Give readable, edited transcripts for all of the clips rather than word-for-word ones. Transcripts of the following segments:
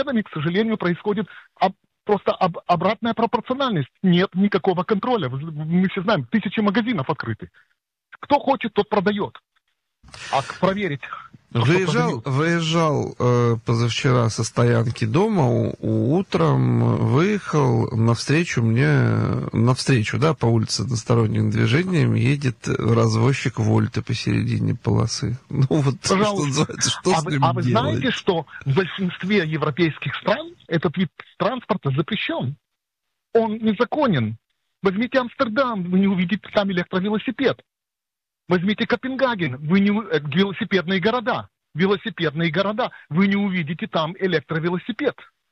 велосипедами, к сожалению, происходит просто обратная пропорциональность. Нет никакого контроля. Мы все знаем, 1000 магазинов открыты. Кто хочет, тот продает. А проверить... Выезжал позавчера со стоянки дома, утром выехал навстречу по улице односторонним движением едет развозчик Вольта посередине полосы. Ну вот, что называется, что с ним делать? Вы знаете, что в большинстве европейских стран этот вид транспорта запрещен? Он незаконен. Возьмите Амстердам, вы не увидите там электровелосипед. Возьмите Копенгаген, велосипедные города, вы не увидите там электровелосипед.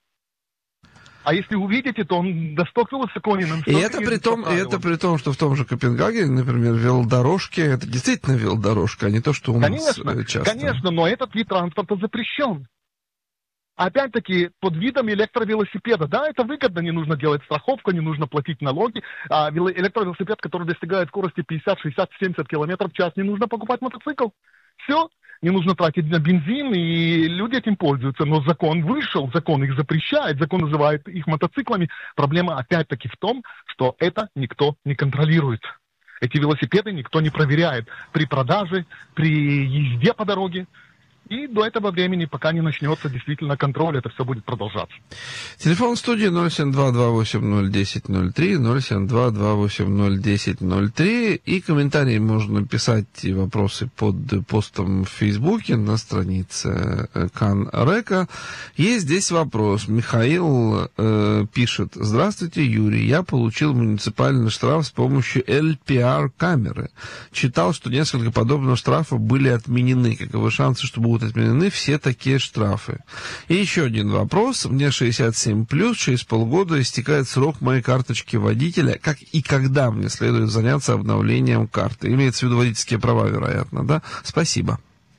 А если увидите, то он настолько высоконен. И это при том, что в том же Копенгагене, например, велодорожки, это действительно велодорожка, а не то, что у нас часто. Конечно, но этот вид транспорта запрещен. Опять-таки, под видом электровелосипеда. Да, это выгодно, не нужно делать страховку, не нужно платить налоги. А электровелосипед, который достигает скорости 50, 60, 70 км в час, не нужно покупать мотоцикл. Все, не нужно тратить на бензин, и люди этим пользуются. Но закон вышел, закон их запрещает, закон называет их мотоциклами. Проблема опять-таки в том, что это никто не контролирует. Эти велосипеды никто не проверяет при продаже, при езде по дороге. И до этого времени, пока не начнется действительно контроль, это все будет продолжаться. Телефон студии 072-280-1003, 072-280-1003. И комментарии можно писать, и вопросы под постом в Фейсбуке на странице Канрека. Есть здесь вопрос. Михаил пишет. Здравствуйте, Юрий. Я получил муниципальный штраф с помощью LPR-камеры. Читал, что несколько подобных штрафов были отменены. Каковы шансы, что будут отменены все такие штрафы? И еще один вопрос. Мне 67+, через полгода истекает срок моей карточки водителя. Как и когда мне следует заняться обновлением карты? Имеется в виду водительские права, вероятно, да? Спасибо.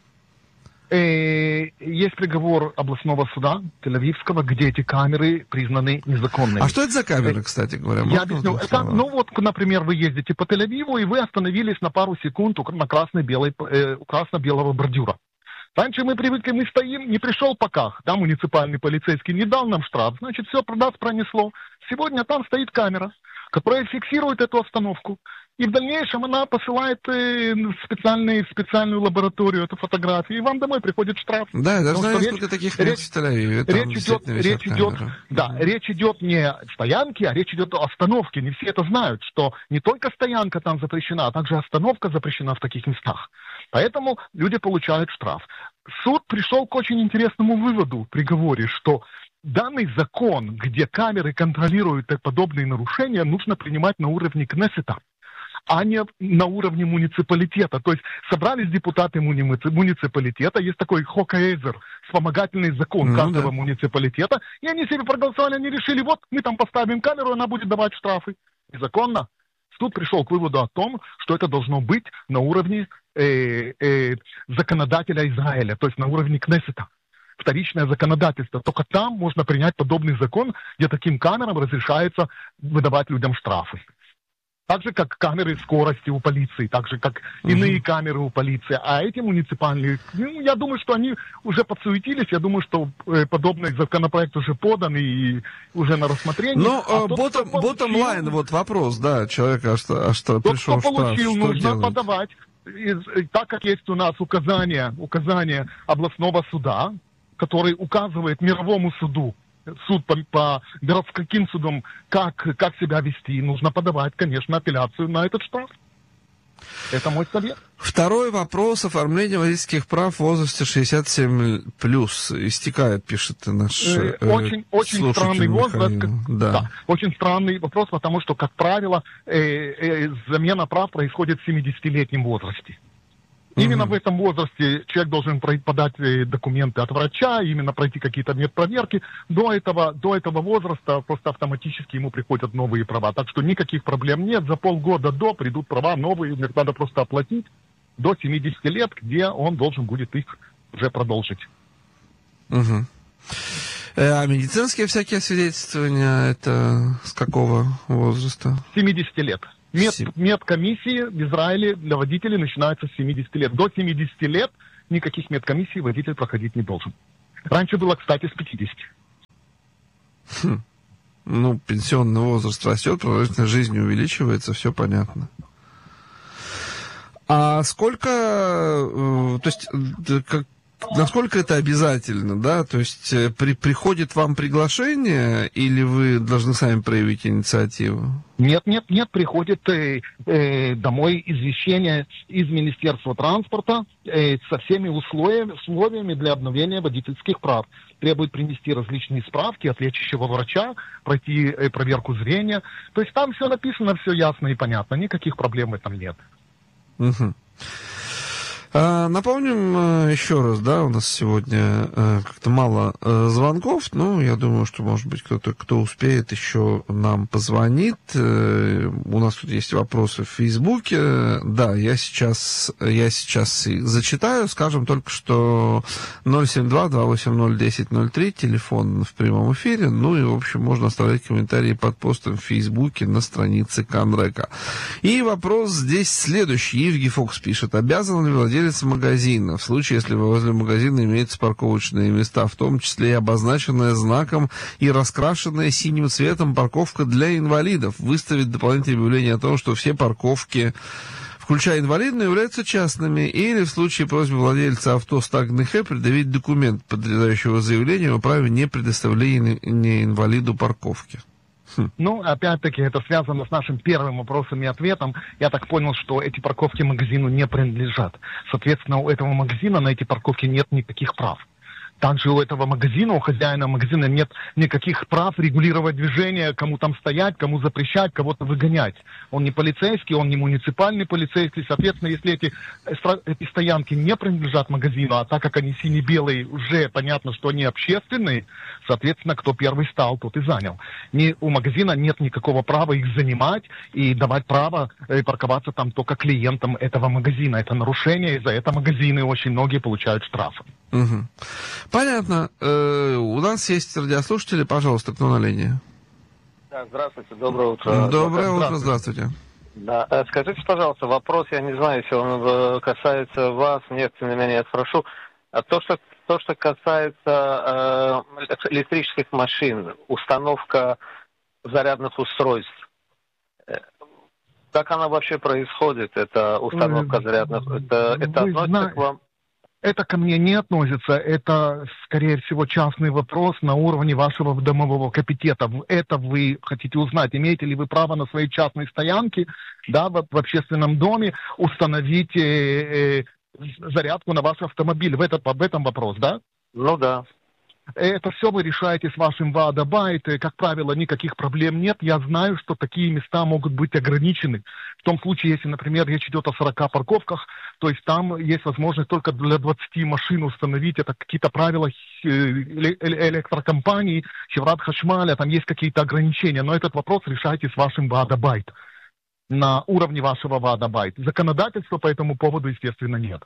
Есть приговор областного суда Тель-Авивского, где эти камеры признаны незаконными. А что это за камеры, кстати говоря? Я объясню. Например, вы ездите по Тель-Авиву, и вы остановились на пару секунд у красно-белого бордюра. Раньше мы привыкли, мы стоим, не пришел ПАКАХ, да, муниципальный полицейский, не дал нам штраф, значит, все, нас пронесло. Сегодня там стоит камера, которая фиксирует эту остановку. И в дальнейшем она посылает в специальную лабораторию эту фотографию, и вам домой приходит штраф. Да, я даже знаю, сколько таких мест в Тель-Авиве. Речь идет не о стоянке, а речь идет о остановке. Не все это знают, что не только стоянка там запрещена, а также остановка запрещена в таких местах. Поэтому люди получают штраф. Суд пришел к очень интересному выводу в приговоре, что данный закон, где камеры контролируют подобные нарушения, нужно принимать на уровне Кнессета, а не на уровне муниципалитета. То есть собрались депутаты муниципалитета, есть такой хокаэзер, вспомогательный закон каждого муниципалитета, и они себе проголосовали, они решили, вот мы там поставим камеру, она будет давать штрафы. Незаконно. Суд пришел к выводу о том, что это должно быть на уровне законодателя Израиля, то есть на уровне Кнессета. Вторичное законодательство. Только там можно принять подобный закон, где таким камерам разрешается выдавать людям штрафы. Так же, как камеры скорости у полиции, так же, как иные камеры у полиции. А эти муниципальные, я думаю, что они уже подсуетились, я думаю, что подобный законопроект уже подан и уже на рассмотрение. Но bottom line, вот вопрос, да, человека, что пришел штраф, получил, что нужно делать? подавать. Так как есть у нас указание областного суда, который указывает мировому суду, суд по городским судам, как себя вести, нужно подавать, конечно, апелляцию на этот штраф. Это мой совет. Второй вопрос. Оформление водительских прав в возрасте 67+. Истекает, пишет наш очень странный возраст. Да. Очень странный вопрос, потому что, как правило, замена прав происходит в 70-летнем возрасте. Именно в этом возрасте человек должен подать документы от врача, именно пройти какие-то медпроверки. До этого возраста просто автоматически ему приходят новые права. Так что никаких проблем нет. За полгода до придут права новые, надо просто оплатить до 70 лет, где он должен будет их уже продолжить. А медицинские всякие свидетельствования, это с какого возраста? 70 лет. Медкомиссии в Израиле для водителей начинаются с 70 лет. До 70 лет никаких медкомиссий водитель проходить не должен. Раньше было, кстати, с 50. Ну, пенсионный возраст растет, продолжительность жизни увеличивается, все понятно. А сколько, то есть, насколько это обязательно, да? То есть, приходит вам приглашение, или вы должны сами проявить инициативу? Нет, приходит домой извещение из Министерства транспорта со всеми условиями для обновления водительских прав. Требует принести различные справки от лечащего врача, пройти проверку зрения. То есть там все написано, все ясно и понятно, никаких проблем в этом нет. Угу. Напомним еще раз, да, у нас сегодня как-то мало звонков, но я думаю, что, может быть, кто успеет, еще нам позвонит. У нас тут есть вопросы в Фейсбуке. Да, я сейчас их зачитаю. Скажем только, что 072-280-1003, телефон в прямом эфире. Ну и, в общем, можно оставлять комментарии под постом в Фейсбуке на странице Канрека. И вопрос здесь следующий. Евгений Фокс пишет: обязан ли владелец магазина в случае, если возле магазина имеются парковочные места, в том числе и обозначенная знаком и раскрашенная синим цветом парковка для инвалидов, выставить дополнительное объявление о том, что все парковки, включая инвалидные, являются частными, или в случае просьбы владельца авто с тагом НХ предъявить документ, подтверждающего заявление о праве не предоставления инвалиду парковки? Ну, опять-таки, это связано с нашим первым вопросом и ответом. Я так понял, что эти парковки магазину не принадлежат. Соответственно, у этого магазина на эти парковки нет никаких прав. Также у этого магазина, у хозяина магазина нет никаких прав регулировать движение, кому там стоять, кому запрещать, кого-то выгонять. Он не полицейский, он не муниципальный полицейский. Соответственно, если эти стоянки не принадлежат магазину, а так как они сине-белые, уже понятно, что они общественные, соответственно, кто первый стал, тот и занял. У магазина нет никакого права их занимать и давать право парковаться там только клиентам этого магазина. Это нарушение, и за это магазины очень многие получают штрафы. Угу. Понятно. У нас есть радиослушатели. Пожалуйста, кто на линии? Да, здравствуйте, доброе утро. Доброе утро, здравствуйте. Да, скажите, пожалуйста, вопрос, я не знаю, если он касается вас, нет, тем не менее, я спрошу. То, что касается электрических машин, установка зарядных устройств, как она вообще происходит, эта установка зарядных? Это относится к вам? Это ко мне не относится, это, скорее всего, частный вопрос на уровне вашего домового комитета. Это вы хотите узнать, имеете ли вы право на своей частной стоянке, да, в общественном доме установить зарядку на ваш автомобиль. В этом вопрос, да? Ну да. Это все вы решаете с вашим ВАДА-БАЙТ. Как правило, никаких проблем нет. Я знаю, что такие места могут быть ограничены. В том случае, если, например, речь идет о 40 парковках, то есть там есть возможность только для 20 машин установить. Это какие-то правила электрокомпаний, Хеврат Хашмаля, там есть какие-то ограничения. Но этот вопрос решайте с вашим ВАДА-БАЙТ. На уровне вашего ВАДА-БАЙТ. Законодательства по этому поводу, естественно, нет.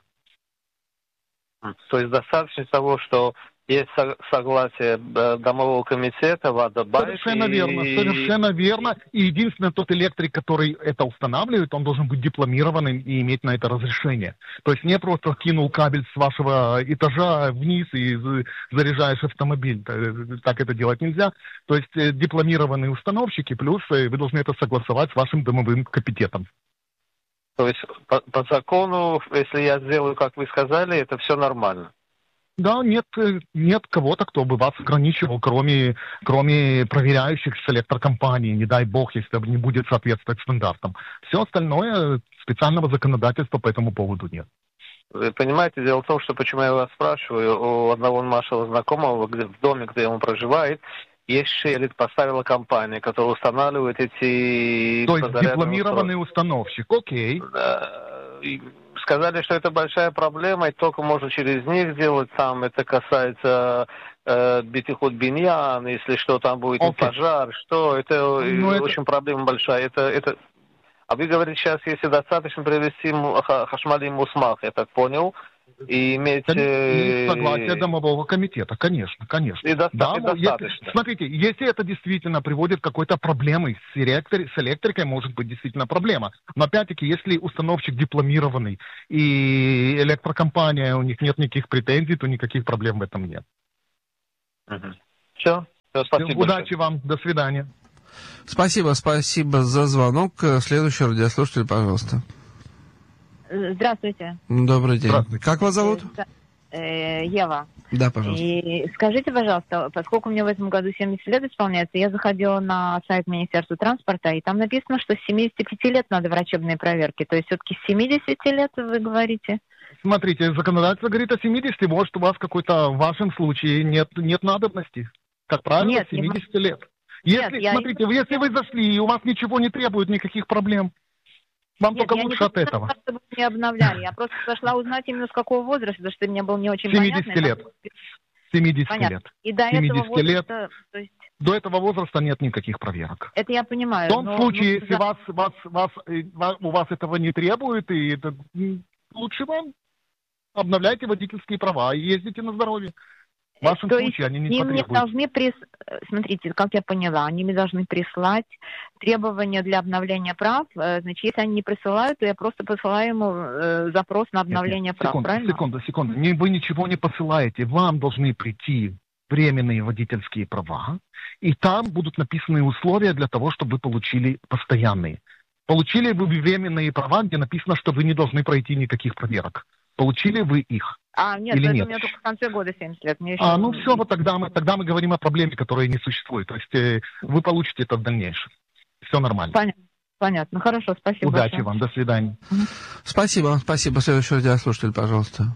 То есть достаточно того, что есть согласие домового комитета, ВАДА-БАЙТ. Совершенно верно. И единственный тот электрик, который это устанавливает, он должен быть дипломированным и иметь на это разрешение. То есть не просто кинул кабель с вашего этажа вниз и заряжаешь автомобиль. Так это делать нельзя. То есть дипломированные установщики, плюс вы должны это согласовать с вашим домовым комитетом. То есть по закону, если я сделаю, как вы сказали, это все нормально? Да, нет кого-то, кто бы вас ограничивал, кроме проверяющих с электрокомпаний, не дай бог, если не будет соответствовать стандартам. Все остальное специального законодательства по этому поводу нет. Вы понимаете, дело в том, что почему я вас спрашиваю, у одного нашего знакомого в доме, где он проживает, есть шерит, поставила компания, которая устанавливает эти... То есть дипломированный установщик, окей. Да. Сказали, что это большая проблема, и только можно через них делать сам. Это касается Битихут Биньян, если что, там будет пожар, что это очень проблема большая. Это... А вы говорите сейчас, если достаточно привести Хашмали Мусмах, я так понял, и иметь... согласие домового комитета, конечно. И достаточно. Смотрите, если это действительно приводит к какой-то проблеме с электрикой, может быть действительно проблема. Но опять-таки, если установщик дипломированный и электрокомпания, у них нет никаких претензий, то никаких проблем в этом нет. Все. Все, спасибо. Удачи вам. До свидания. Спасибо за звонок. Следующий радиослушатель, пожалуйста. Здравствуйте. Добрый день. Здравствуйте. Как вас зовут? Ева. Да, пожалуйста. И скажите, пожалуйста, поскольку мне в этом году 70 лет исполняется, я заходила на сайт Министерства транспорта, и там написано, что с 75 лет надо врачебные проверки. То есть все-таки с 70 лет, вы говорите? Смотрите, законодательство говорит о 70, может, у вас какой-то в вашем случае нет надобности. Как правило, Нет, 70 лет. Если, смотрите, если вы зашли, и у вас ничего не требует, никаких проблем, вам только лучше от этого. Нет, чтобы не обновляли. Я просто зашла узнать именно с какого возраста, потому что мне было не очень 70 понятно. лет. 70 Понятно. лет. И до 70 этого возраста, лет. То есть... До этого возраста нет никаких проверок. Это я понимаю. В том случае, если у вас этого не требует, и это, лучше вам обновляйте водительские права и ездите на здоровье. В вашем случае они не потребуют. Смотрите, как я поняла, они мне должны прислать требования для обновления прав. Значит, если они не присылают, то я просто посылаю ему запрос на обновление прав, правильно? Секунду. Вы ничего не посылаете. Вам должны прийти временные водительские права, и там будут написаны условия для того, чтобы вы получили постоянные. Получили вы временные права, где написано, что вы не должны пройти никаких проверок. Получили вы их? Нет, или это нет? у меня только в конце года 70 лет. Мне еще... Все, вот тогда мы говорим о проблеме, которая не существует. То есть вы получите это в дальнейшем. Все нормально. Понятно. Хорошо, спасибо. Удачи большое. вам, до свидания. Спасибо. Следующий радиослушатель, пожалуйста.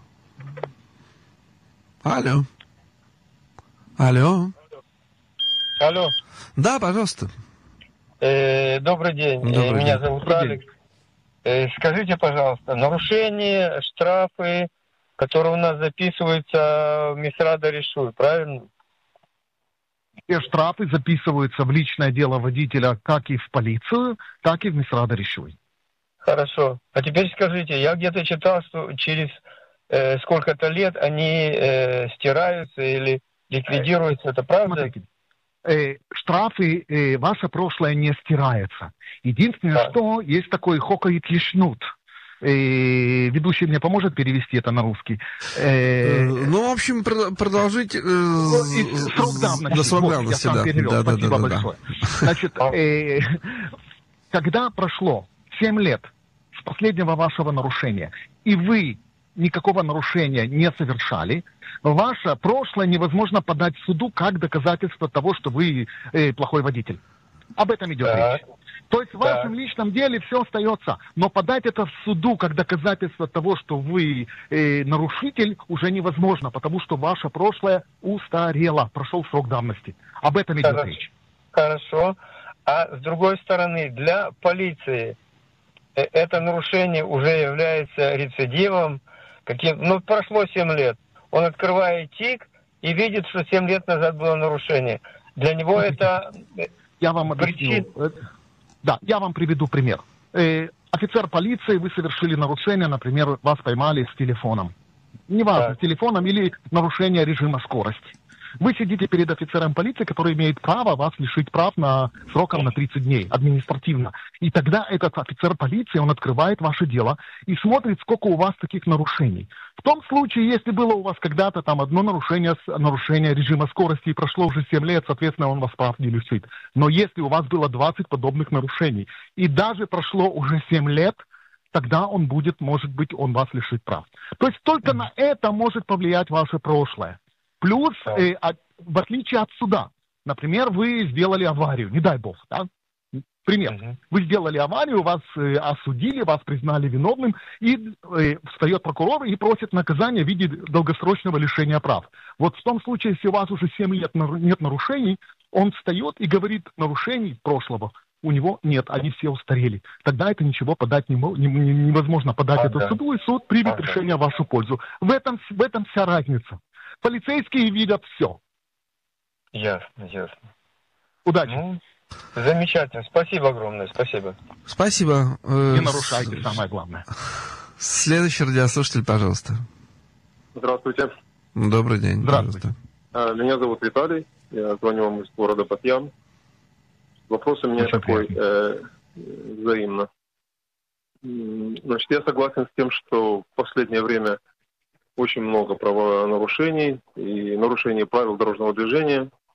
Алло. Алло. Да, пожалуйста. Добрый день. Меня зовут Алекс. Скажите, пожалуйста, нарушения, штрафы, которые у нас записываются в Мисрада Решуй, правильно? Все штрафы записываются в личное дело водителя как и в полицию, так и в Мисрада Решуй. Хорошо. А теперь скажите, я где-то читал, что через сколько-то лет они стираются или ликвидируются, это правда? Смотрите. Штрафы, ваше прошлое не стирается. Единственное, что есть такой хокаит лишнут. Ведущий мне поможет перевести это на русский. В общем, продолжить срок давности. Срок давности, я сам перевел. Спасибо большое. Значит, когда прошло 7 лет с последнего вашего нарушения, и вы никакого нарушения не совершали, ваше прошлое невозможно подать в суду как доказательство того, что вы плохой водитель. Об этом идет речь. То есть в вашем личном деле все остается, но подать это в суду как доказательство того, что вы нарушитель, уже невозможно, потому что ваше прошлое устарело, прошел срок давности. Об этом идет речь. Хорошо. А с другой стороны, для полиции это нарушение уже является рецидивом. Прошло 7 лет. Он открывает ТИК и видит, что 7 лет назад было нарушение. Для него это... Я вам объясню. Да, я вам приведу пример. Офицер полиции, вы совершили нарушение, например, вас поймали с телефоном. Неважно, с телефоном или нарушение режима скорости. Вы сидите перед офицером полиции, который имеет право вас лишить прав сроком на 30 дней административно. И тогда этот офицер полиции, он открывает ваше дело и смотрит, сколько у вас таких нарушений. В том случае, если было у вас когда-то там одно нарушение режима скорости и прошло уже 7 лет, соответственно, он вас прав не лишит. Но если у вас было 20 подобных нарушений и даже прошло уже 7 лет, тогда он может быть, он вас лишит прав. То есть только на это может повлиять ваше прошлое. Плюс, в отличие от суда, например, вы сделали аварию, не дай бог, да? Пример. Вы сделали аварию, вас осудили, вас признали виновным, и встает прокурор и просит наказания в виде долгосрочного лишения прав. Вот в том случае, если у вас уже 7 лет нет нарушений, он встает и говорит, нарушений прошлого у него нет, они все устарели. Тогда это ничего подать невозможно подать это суду, и суд примет решение в вашу пользу. В этом вся разница. Полицейские видят все. Ясно. Удачи. Замечательно. Спасибо огромное. Спасибо. Не нарушайте, самое главное. Следующий радиослушатель, пожалуйста. Здравствуйте. Добрый день. Здравствуйте. Меня зовут Виталий. Я звоню вам из города Батьян. Вопрос у меня очень такой, взаимно. Значит, я согласен с тем, что в последнее время очень много правонарушений и нарушений правил дорожного движения.